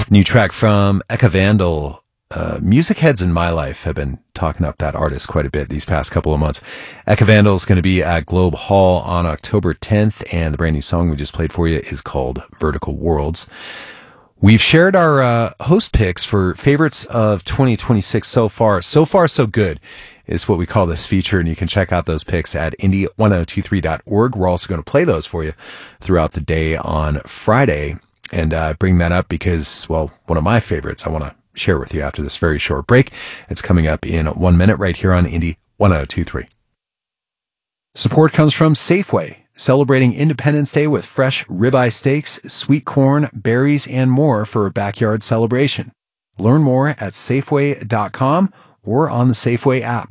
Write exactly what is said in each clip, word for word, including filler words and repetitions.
New track from Eka Vandal. Uh, music heads in my life have been talking up that artist quite a bit these past couple of months. Eka Vandal is going to be at Globe Hall on October tenth, and the brand new song we just played for you is called Vertical Worlds. We've shared our uh, host picks for favorites of twenty twenty-six so far. So far, so good is what we call this feature, and you can check out those picks at indie ten twenty-three dot org. We're also going to play those for you throughout the day on Friday, and uh, bring that up because, well, one of my favorites I want to share with you after this very short break. It's coming up in one minute right here on Indie ten twenty-three. Support comes from Safeway, celebrating Independence Day with fresh ribeye steaks, sweet corn, berries, and more for a backyard celebration. Learn more at Safeway dot com or on the Safeway app.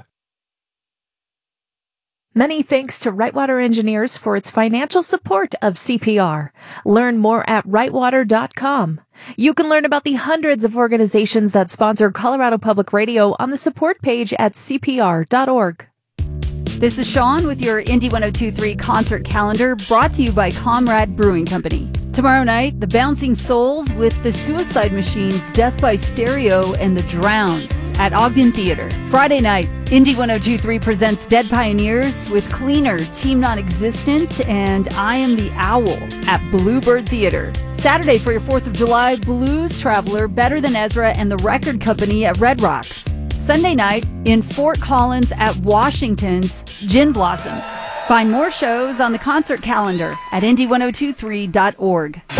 Many thanks to Rightwater Engineers for its financial support of C P R. Learn more at rightwater dot com. You can learn about the hundreds of organizations that sponsor Colorado Public Radio on the support page at c p r dot org. This is Sean with your Indie ten twenty-three concert calendar, brought to you by Comrade Brewing Company. Tomorrow night, the Bouncing Souls with the Suicide Machines, Death by Stereo, and the Drowns at Ogden Theater. Friday night, Indie ten twenty-three presents Dead Pioneers with Cleaner, Team Non-Existent, and I Am the Owl at Bluebird Theater. Saturday for your fourth of July, Blues Traveler, Better Than Ezra, and the Record Company at Red Rocks. Sunday night in Fort Collins at Washington's Gin Blossoms. Find more shows on the concert calendar at indie ten twenty-three dot org.